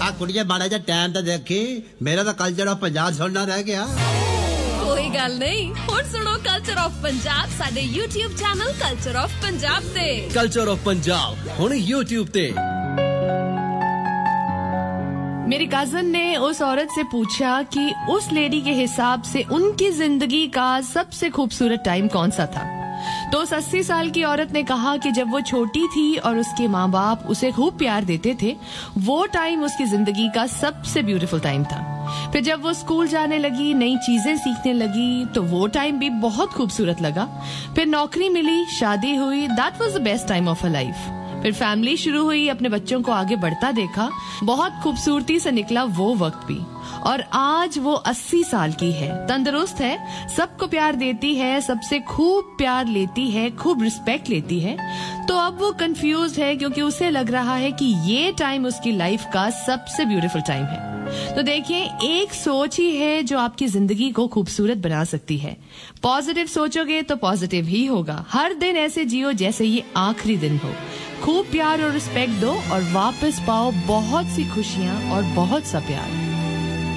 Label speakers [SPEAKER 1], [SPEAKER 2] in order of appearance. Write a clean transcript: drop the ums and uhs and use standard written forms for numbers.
[SPEAKER 1] कुड़िए माड़ा जा टाइम तो देखी, मेरा तो कल्चर ऑफ पंजाब सुनना रह गया।
[SPEAKER 2] कोई गल नहीं, हुण सुनो कल्चर ऑफ पंजाब साडे YouTube channel culture of Punjab ते।
[SPEAKER 3] कल्चर ऑफ पंजाब हुण YouTube ते।
[SPEAKER 4] मेरी कजन ने उस औरत से पूछा कि उस लेडी के हिसाब से उनकी जिंदगी का सबसे खूबसूरत टाइम कौन सा था। तो उस 80 साल की औरत ने कहा कि जब वो छोटी थी और उसके माँ बाप उसे खूब प्यार देते थे, वो टाइम उसकी जिंदगी का सबसे ब्यूटीफुल टाइम था। फिर जब वो स्कूल जाने लगी, नई चीजें सीखने लगी, तो वो टाइम भी बहुत खूबसूरत लगा। फिर नौकरी मिली, शादी हुई, that was the best time of her life. फिर फैमिली शुरू हुई, अपने बच्चों को आगे बढ़ता देखा, बहुत खूबसूरती से निकला वो वक्त भी। और आज वो 80 साल की है, तंदुरुस्त है, सबको प्यार देती है, सबसे खूब प्यार लेती है, खूब रिस्पेक्ट लेती है। तो अब वो कंफ्यूज है क्योंकि उसे लग रहा है कि ये टाइम उसकी लाइफ का सबसे ब्यूटीफुल टाइम है। तो देखिए, एक सोच ही है जो आपकी जिंदगी को खूबसूरत बना सकती है। पॉजिटिव सोचोगे तो पॉजिटिव ही होगा। हर दिन ऐसे जियो जैसे ये आखिरी दिन हो। खूब प्यार और रिस्पेक्ट दो और वापस पाओ बहुत सी खुशियां और बहुत सा प्यार।